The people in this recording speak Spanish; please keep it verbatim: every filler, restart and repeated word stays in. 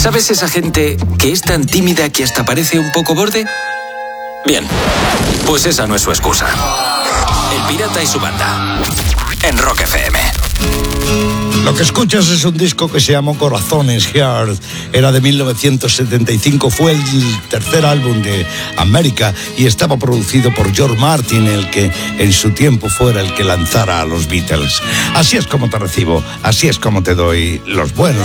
¿Sabes esa gente que es tan tímida que hasta parece un poco borde? Bien, pues esa no es su excusa. El Pirata y su banda, en Rock F M. Lo que escuchas es un disco que se llamó Corazones Heart. Era de mil novecientos setenta y cinco, fue el tercer álbum de América y estaba producido por George Martin, el que en su tiempo fuera el que lanzara a los Beatles. Así es como te recibo, así es como te doy los buenos